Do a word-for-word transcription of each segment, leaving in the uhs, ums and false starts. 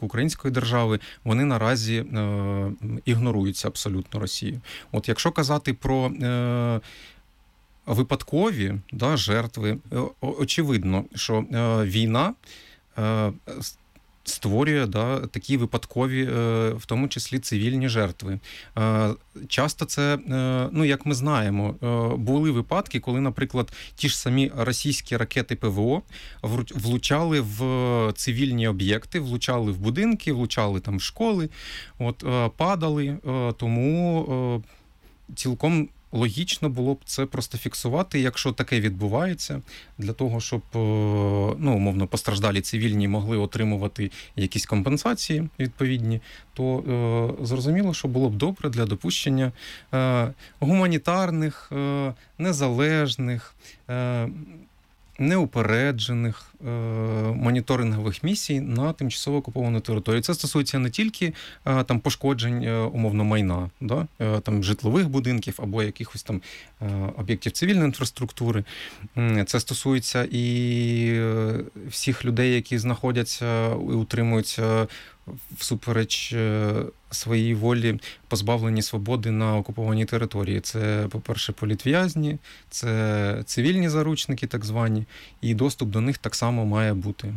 боку української держави, вони наразі е, ігноруються абсолютно Росією. От якщо казати про е, випадкові, да, жертви, е, очевидно, що е, війна е, створює, да, такі випадкові, в тому числі цивільні жертви. Часто це, ну, як ми знаємо, були випадки, коли, наприклад, ті ж самі російські ракети ПВО влучали в цивільні об'єкти, влучали в будинки, влучали там в школи, от, падали, тому цілком логічно було б це просто фіксувати, якщо таке відбувається, для того, щоб, ну, умовно, постраждалі цивільні могли отримувати якісь компенсації відповідні, то е, зрозуміло, що було б добре для допущення е, гуманітарних, е, незалежних, е, неупереджених е, моніторингових місій на тимчасово окуповану територію. Це стосується не тільки е, там пошкоджень, е, умовно, майна, да? е, там житлових будинків або якихось там е, об'єктів цивільної інфраструктури. Це стосується і е, всіх людей, які знаходяться і утримуються всупереч своїй волі позбавлені свободи на окупованій території. Це, по-перше, політв'язні, це цивільні заручники так звані, і доступ до них так само має бути.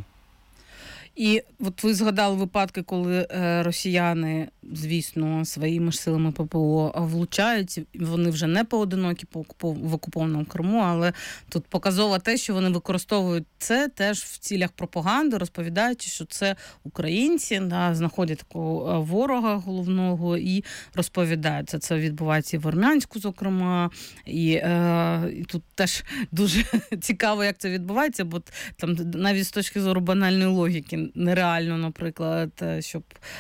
І от ви згадали випадки, коли росіяни, звісно, своїми ж силами ППО влучають, вони вже не поодинокі в окупованому Криму, але тут показово те, що вони використовують це теж в цілях пропаганди, розповідаючи, що це українці, да, знаходять такого ворога головного і розповідають. Це, це відбувається і в Армянську, зокрема, і, е, і тут теж дуже цікаво, як це відбувається, бо там навіть з точки зору банальної логіки нереально, наприклад, щоб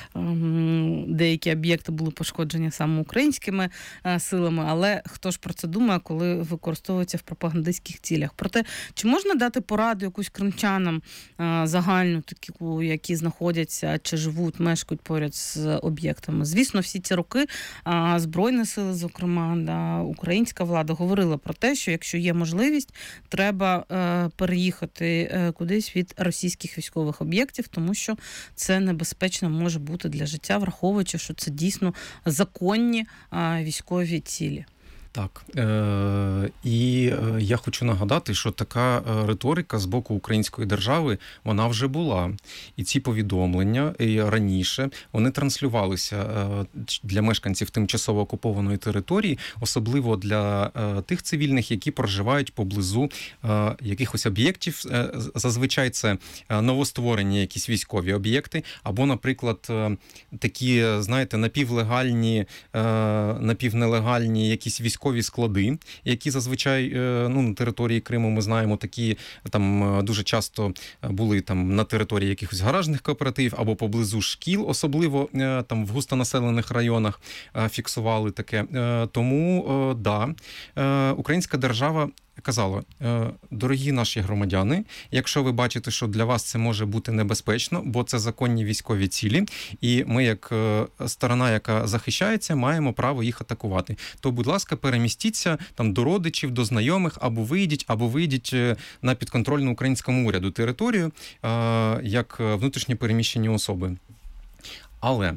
ем, деякі об'єкти були пошкоджені саме українськими е, силами, але хто ж про це думає, коли використовується в пропагандистських цілях? Проте, чи можна дати пораду якусь кримчанам е, загальну, таку, які знаходяться чи живуть, мешкають поряд з об'єктами? Звісно, всі ці роки е, Збройні сили, зокрема, да, українська влада говорила про те, що якщо є можливість, треба е, переїхати е, кудись від російських військових об'єктів, тому що це небезпечно може бути для життя, враховуючи, що це дійсно законні а, військові цілі. Так. Е- і я хочу нагадати, що така риторика з боку української держави, вона вже була. І ці повідомлення і раніше, вони транслювалися для мешканців тимчасово окупованої території, особливо для тих цивільних, які проживають поблизу якихось об'єктів. Зазвичай це новостворені якісь військові об'єкти, або, наприклад, такі, знаєте, напівлегальні, напівнелегальні якісь військові військові склади, які зазвичай, ну, на території Криму, ми знаємо, такі там дуже часто були там на території якихось гаражних кооперативів або поблизу шкіл, особливо там в густонаселених районах фіксували таке. Тому, да, українська держава казала: дорогі наші громадяни, якщо ви бачите, що для вас це може бути небезпечно, бо це законні військові цілі, і ми, як сторона, яка захищається, маємо право їх атакувати, то, будь ласка, перемістіться там до родичів, до знайомих, або вийдіть, або вийдіть на підконтрольну українському уряду територію, як внутрішньо переміщені особи. Але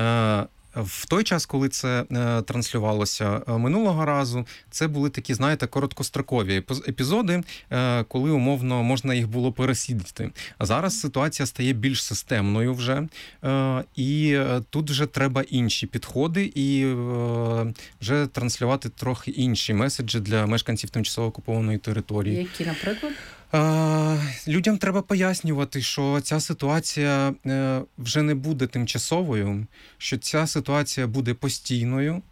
в той час, коли це е, транслювалося минулого разу, це були такі, знаєте, короткострокові епізоди, е, коли, умовно, можна їх було пересидіти. А зараз ситуація стає більш системною вже, е, і тут вже треба інші підходи і е, вже транслювати трохи інші меседжі для мешканців тимчасово окупованої території. Які, наприклад? Людям треба пояснювати, що ця ситуація вже не буде тимчасовою, що ця ситуація буде постійною.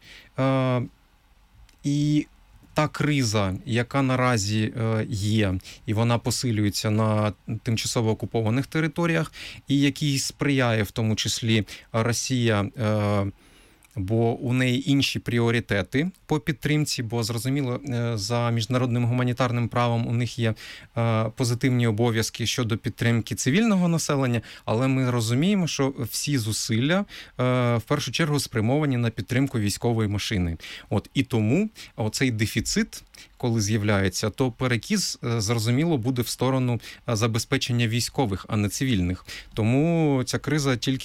І та криза, яка наразі є, і вона посилюється на тимчасово окупованих територіях, і якій сприяє в тому числі Росія, бо у неї інші пріоритети по підтримці, бо, зрозуміло, за міжнародним гуманітарним правом у них є позитивні обов'язки щодо підтримки цивільного населення, але ми розуміємо, що всі зусилля в першу чергу спрямовані на підтримку військової машини. От, і тому оцей дефіцит, коли з'являється, то перекіз, зрозуміло, буде в сторону забезпечення військових, а не цивільних. Тому ця криза тільки